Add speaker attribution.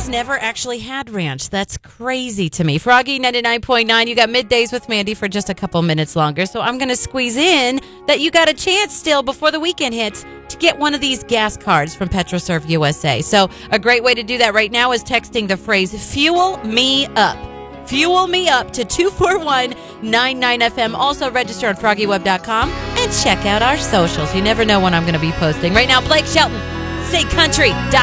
Speaker 1: never actually had ranch. That's crazy to me. Froggy 99.9, you got Middays with Mandy for just a couple minutes longer. So I'm going to squeeze in that you got a chance still before the weekend hits to get one of these gas cards from PetroServe USA. So a great way to do that right now is texting the phrase, fuel me up. Fuel me up to 241-99FM. Also register on FroggyWeb.com and check out our socials. You never know when I'm going to be posting. Right now, Blake Shelton, Say Country.